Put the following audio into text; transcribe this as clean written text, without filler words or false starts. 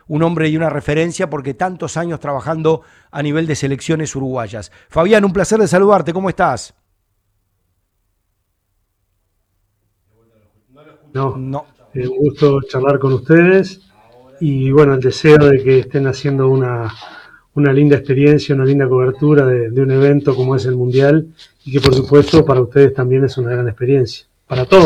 un hombre y una referencia porque tantos años trabajando a nivel de selecciones uruguayas. Fabián, un placer de saludarte, ¿cómo estás? No, No. un gusto charlar con ustedes y bueno, el deseo de que estén haciendo una linda experiencia, una linda cobertura de un evento como es el Mundial y que por supuesto para ustedes también es una gran experiencia, para todos.